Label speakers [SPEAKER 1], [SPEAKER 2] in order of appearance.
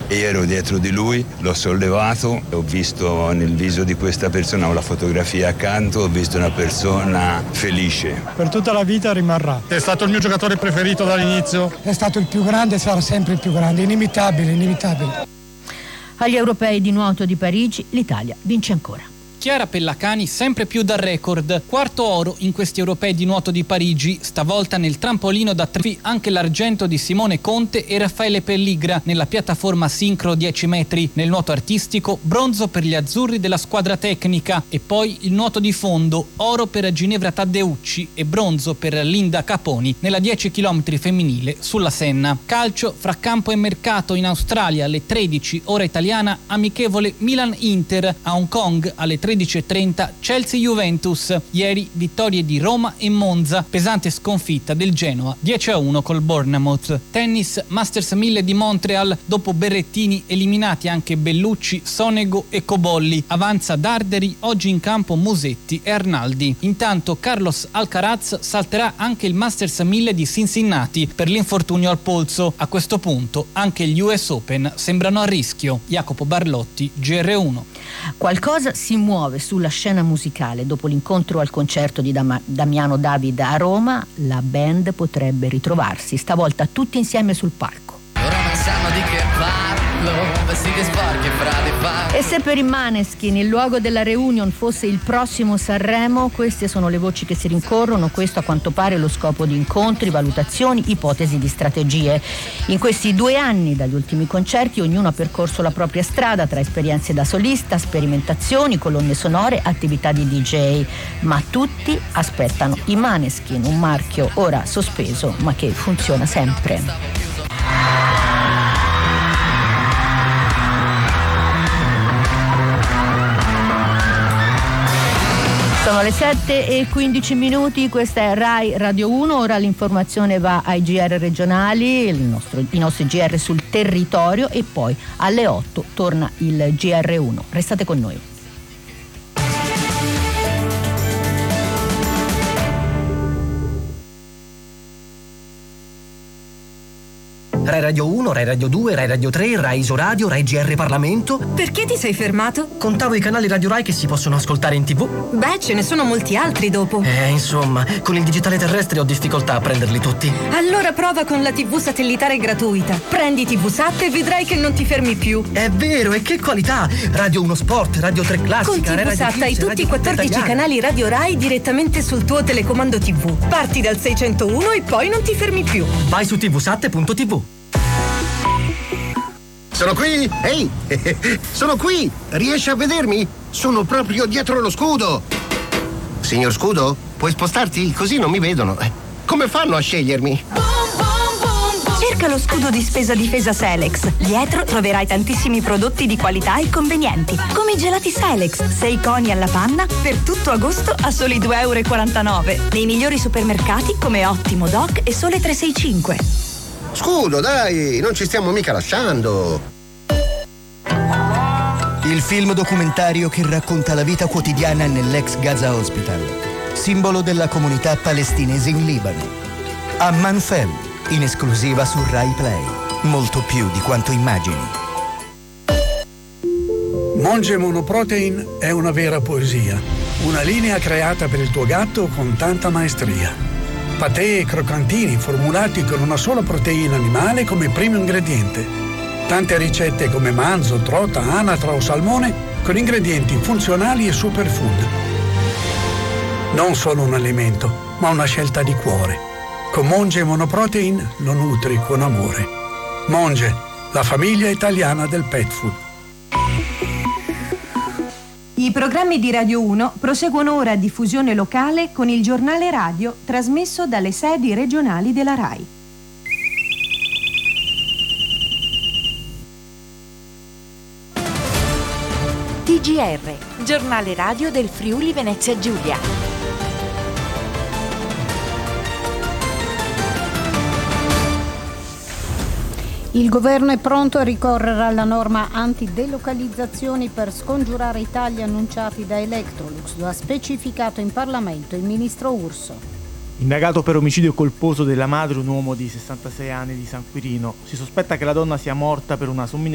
[SPEAKER 1] e io ero dietro di lui, l'ho sollevato, ho visto nel viso di questa persona, ho la fotografia accanto, ho visto una persona felice.
[SPEAKER 2] Per tutta la vita rimarrà.
[SPEAKER 3] È stato il mio giocatore preferito dall'inizio.
[SPEAKER 2] È stato il più grande e sarà sempre il più grande, inimitabile, inimitabile.
[SPEAKER 4] Agli europei di nuoto di Parigi l'Italia vince ancora.
[SPEAKER 5] Chiara Pellacani sempre più dal record. Quarto oro in questi europei di nuoto di Parigi, stavolta nel trampolino da 3 anche l'argento di Simone Conte e Raffaele Pelligra nella piattaforma sincro 10 metri. Nel nuoto artistico, bronzo per gli azzurri della squadra tecnica e poi il nuoto di fondo, oro per Ginevra Taddeucci e bronzo per Linda Caponi nella 10 km femminile sulla Senna. Calcio, fra campo e mercato in Australia alle 13 ora italiana, amichevole Milan-Inter, a Hong Kong alle 13.30 Chelsea-Juventus. Ieri vittorie di Roma e Monza, pesante sconfitta del Genoa 10-1 col Bournemouth. Tennis, Masters 1000 di Montreal, dopo Berrettini eliminati anche Bellucci, Sonego e Cobolli. Avanza Darderi, oggi in campo Musetti e Arnaldi. Intanto Carlos Alcaraz salterà anche il Masters 1000 di Cincinnati per l'infortunio al polso. A questo punto anche gli US Open sembrano a rischio. Jacopo Barlotti, GR1.
[SPEAKER 4] Qualcosa si muove sulla scena musicale. Dopo l'incontro al concerto di Damiano David a Roma, la band potrebbe ritrovarsi, stavolta tutti insieme sul palco.
[SPEAKER 6] Ora non sanno di che parlo, vestiti sporchi frati fa.
[SPEAKER 4] E se per i Maneskin il luogo della reunion fosse il prossimo Sanremo, queste sono le voci che si rincorrono. Questo a quanto pare è lo scopo di incontri, valutazioni, ipotesi di strategie. In questi 2 anni dagli ultimi concerti ognuno ha percorso la propria strada tra esperienze da solista, sperimentazioni, colonne sonore, attività di DJ, ma tutti aspettano i Maneskin, un marchio ora sospeso ma che funziona sempre. Sono le 7:15, questa è Rai Radio 1, ora l'informazione va ai GR regionali, i nostri GR sul territorio e poi alle 8 torna il GR1. Restate con noi.
[SPEAKER 7] Rai Radio 1, Rai Radio 2, Rai Radio 3, Rai Isoradio, Rai GR Parlamento.
[SPEAKER 8] Perché ti sei fermato?
[SPEAKER 7] Contavo i canali Radio Rai che si possono ascoltare in TV.
[SPEAKER 8] Beh, ce ne sono molti altri dopo.
[SPEAKER 7] Insomma, con il digitale terrestre ho difficoltà a prenderli tutti.
[SPEAKER 8] Allora prova con la TV satellitare gratuita. Prendi TV Sat e vedrai che non ti fermi più.
[SPEAKER 7] È vero, e che qualità! Radio 1 Sport, Radio 3 Classica,
[SPEAKER 8] con TV Sat hai tutti i 14 canali Radio Rai direttamente sul tuo telecomando TV. Parti dal 601 e poi non ti fermi più.
[SPEAKER 7] Vai su tvsat.tv.
[SPEAKER 9] Sono qui! Ehi! Sono qui! Riesci a vedermi? Sono proprio dietro lo scudo! Signor Scudo, puoi spostarti? Così non mi vedono. Come fanno a scegliermi?
[SPEAKER 10] Cerca lo scudo di spesa difesa Selex. Dietro troverai tantissimi prodotti di qualità e convenienti, come i gelati Selex, 6 coni alla panna per tutto agosto a soli 2,49 €. Nei migliori supermercati come Ottimo, Doc e Sole 365.
[SPEAKER 9] Scudo, dai, non ci stiamo mica lasciando.
[SPEAKER 11] Il film documentario che racconta la vita quotidiana nell'ex Gaza Hospital, simbolo della comunità palestinese in Libano. Amman Fell, in esclusiva su Rai Play. Molto più di quanto immagini.
[SPEAKER 12] Monge Monoprotein è una vera poesia, una linea creata per il tuo gatto con tanta maestria. Patè e croccantini formulati con una sola proteina animale come primo ingrediente. Tante ricette come manzo, trota, anatra o salmone con ingredienti funzionali e superfood. Non solo un alimento, ma una scelta di cuore. Con Monge Monoprotein lo nutri con amore. Monge, la famiglia italiana del pet food.
[SPEAKER 13] I programmi di Radio 1 proseguono ora a diffusione locale con il giornale radio trasmesso dalle sedi regionali della RAI.
[SPEAKER 10] TGR, giornale radio del Friuli Venezia Giulia.
[SPEAKER 14] Il governo è pronto a ricorrere alla norma antidelocalizzazioni per scongiurare i tagli annunciati da Electrolux, lo ha specificato in Parlamento il ministro Urso.
[SPEAKER 15] Indagato per omicidio colposo della madre, un uomo di 66 anni di San Quirino, si sospetta che la donna sia morta per una